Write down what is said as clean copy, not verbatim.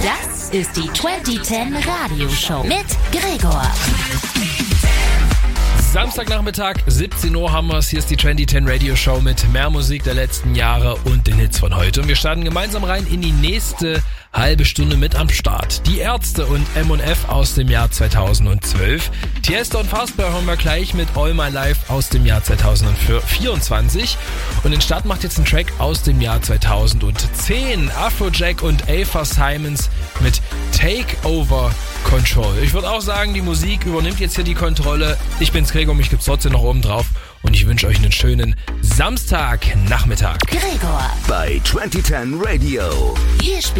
Das ist die 2010 Radioshow mit Gregor. Samstagnachmittag, 17 Uhr haben wir es. Hier ist die 2010 Radio Show mit mehr Musik der letzten Jahre und den Hits von heute. Und wir starten gemeinsam rein in die nächste halbe Stunde mit am Start. Die Ärzte und M&F aus dem Jahr 2012. Tiesto und Fastbear hören wir gleich mit All My Life aus dem Jahr 2024. Und den Start macht jetzt ein Track aus dem Jahr 2010. Afrojack und Afa Simons mit Take Over Control. Ich würde auch sagen, die Musik übernimmt jetzt hier die Kontrolle. Ich bin's Gregor, mich gibt's trotzdem noch oben drauf. Und ich wünsche euch einen schönen Samstagnachmittag. Gregor bei 2010 Radio. Hier